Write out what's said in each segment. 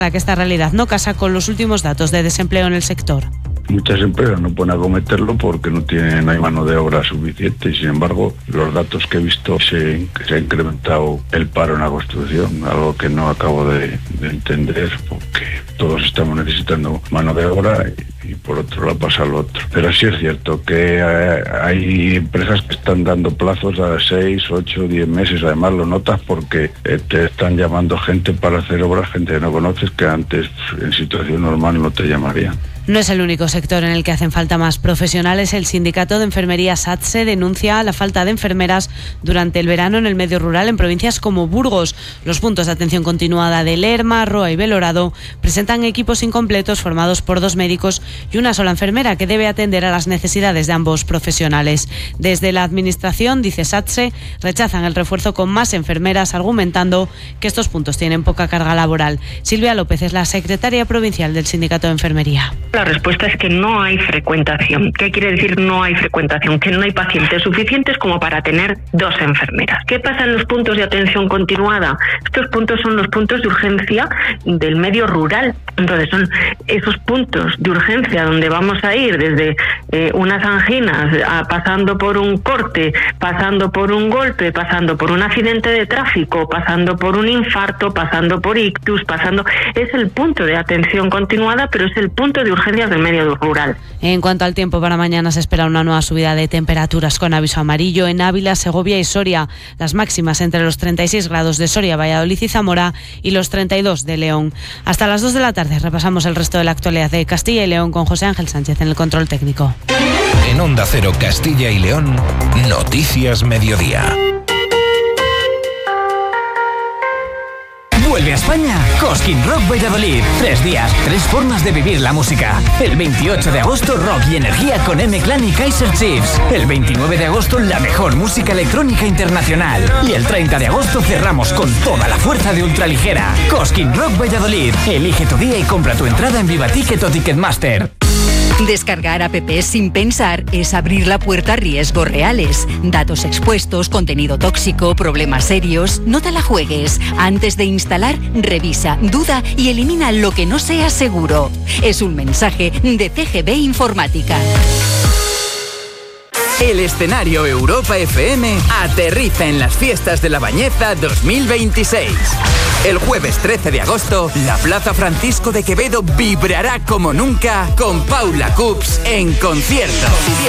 que esta realidad no casa con los últimos datos de desempleo en el sector. Muchas empresas no pueden acometerlo porque no hay mano de obra suficiente y sin embargo los datos que he visto que se ha incrementado el paro en la construcción, algo que no acabo de entender porque todos estamos necesitando mano de obra y por otro lado pasa lo otro. Pero sí es cierto que hay empresas que están dando plazos a 6, 8, 10 meses, además lo notas porque te están llamando gente para hacer obras, gente que no conoces que antes en situación normal no te llamarían. No es el único sector en el que hacen falta más profesionales. El sindicato de enfermería SATSE denuncia la falta de enfermeras durante el verano en el medio rural en provincias como Burgos. Los puntos de atención continuada de Lerma, Roa y Belorado presentan equipos incompletos formados por 2 médicos y una sola enfermera que debe atender a las necesidades de ambos profesionales. Desde la administración, dice SATSE, rechazan el refuerzo con más enfermeras, argumentando que estos puntos tienen poca carga laboral. Silvia López es la secretaria provincial del sindicato de enfermería. La respuesta es que no hay frecuentación. ¿Qué quiere decir no hay frecuentación? Que no hay pacientes suficientes como para tener 2 enfermeras. ¿Qué pasa en los puntos de atención continuada? Estos puntos son los puntos de urgencia del medio rural. Entonces son esos puntos de urgencia donde vamos a ir desde unas anginas, pasando por un corte, pasando por un golpe, pasando por un accidente de tráfico, pasando por un infarto, pasando por ictus, es el punto de atención continuada, pero es el punto de urgencias del medio rural. En cuanto al tiempo, para mañana se espera una nueva subida de temperaturas con aviso amarillo en Ávila, Segovia y Soria. Las máximas entre los 36 grados de Soria, Valladolid y Zamora y los 32 de León. Hasta las 2 de la tarde repasamos el resto de la actualidad de Castilla y León con José Ángel Sánchez en el control técnico. En Onda Cero Castilla y León, Noticias Mediodía. Vuelve a España Cosquín Rock Valladolid. 3 días, 3 formas de vivir la música. El 28 de agosto, rock y energía con M-Clan y Kaiser Chiefs. El 29 de agosto, la mejor música electrónica internacional. Y el 30 de agosto cerramos con toda la fuerza de ultraligera. Cosquín Rock Valladolid. Elige tu día y compra tu entrada en Vivaticket o Ticketmaster. Descargar apps sin pensar es abrir la puerta a riesgos reales. Datos expuestos, contenido tóxico, problemas serios. No te la juegues. Antes de instalar, revisa, duda y elimina lo que no sea seguro. Es un mensaje de CGB Informática. El escenario Europa FM aterriza en las fiestas de La Bañeza 2026. El jueves 13 de agosto, la Plaza Francisco de Quevedo vibrará como nunca con Paula Cups en concierto.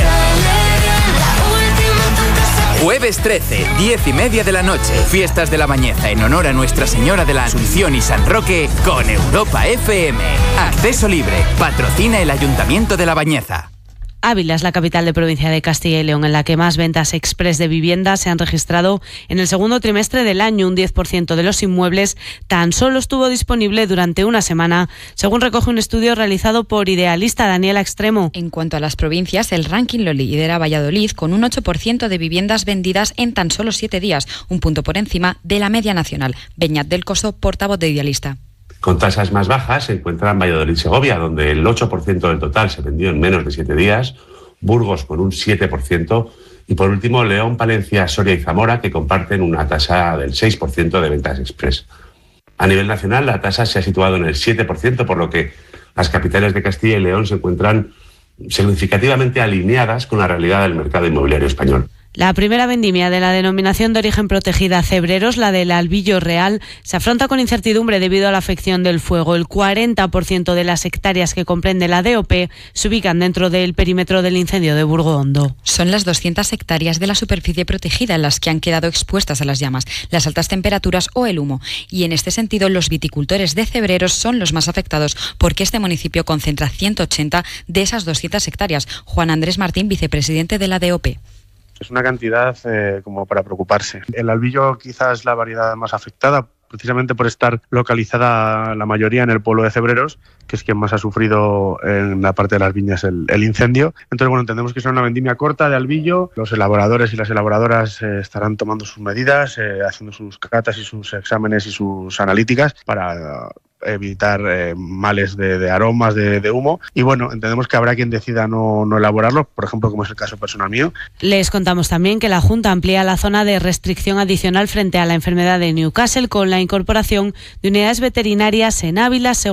Jueves 13, 10:30 de la noche. Fiestas de La Bañeza en honor a Nuestra Señora de la Asunción y San Roque con Europa FM. Acceso libre. Patrocina el Ayuntamiento de La Bañeza. Ávila es la capital de provincia de Castilla y León, en la que más ventas express de viviendas se han registrado en el segundo trimestre del año. Un 10% de los inmuebles tan solo estuvo disponible durante una semana, según recoge un estudio realizado por Idealista. Daniela Extremo. En cuanto a las provincias, el ranking lo lidera Valladolid con un 8% de viviendas vendidas en tan solo 7 días, un punto por encima de la media nacional. Beñat del Coso, portavoz de Idealista. Con tasas más bajas se encuentran Valladolid y Segovia, donde el 8% del total se vendió en menos de 7 días, Burgos con un 7% y por último León, Palencia, Soria y Zamora, que comparten una tasa del 6% de ventas express. A nivel nacional la tasa se ha situado en el 7%, por lo que las capitales de Castilla y León se encuentran significativamente alineadas con la realidad del mercado inmobiliario español. La primera vendimia de la denominación de origen protegida Cebreros, la del Albillo Real, se afronta con incertidumbre debido a la afección del fuego. El 40% de las hectáreas que comprende la DOP se ubican dentro del perímetro del incendio de Burgo Hondo. Son las 200 hectáreas de la superficie protegida en las que han quedado expuestas a las llamas, las altas temperaturas o el humo. Y en este sentido, los viticultores de Cebreros son los más afectados porque este municipio concentra 180 de esas 200 hectáreas. Juan Andrés Martín, vicepresidente de la DOP. Es una cantidad como para preocuparse. El albillo quizás es la variedad más afectada, precisamente por estar localizada la mayoría en el pueblo de Cebreros, que es quien más ha sufrido en la parte de las viñas el incendio. Entonces, bueno, entendemos que será una vendimia corta de albillo. Los elaboradores y las elaboradoras estarán tomando sus medidas, haciendo sus catas y sus exámenes y sus analíticas para evitar males de aromas, de humo. Y bueno, entendemos que habrá quien decida no elaborarlo, por ejemplo, como es el caso personal mío. Les contamos también que la Junta amplía la zona de restricción adicional frente a la enfermedad de Newcastle con la incorporación de unidades veterinarias en Ávila,